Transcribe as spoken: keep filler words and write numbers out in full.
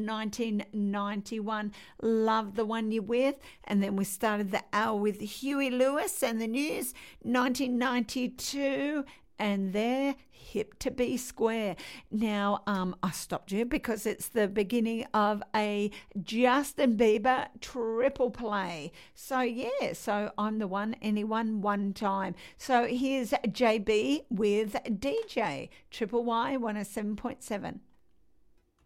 nineteen ninety-one. Love the one you're with. And then we started the hour with Huey Lewis and the News, nineteen ninety-two. And they're Hip to Be Square. Now, um, I stopped you because it's the beginning of a Justin Bieber triple play. So, yeah, so I'm the one, anyone, one time. So here's J B with D J, Triple Y one oh seven point seven.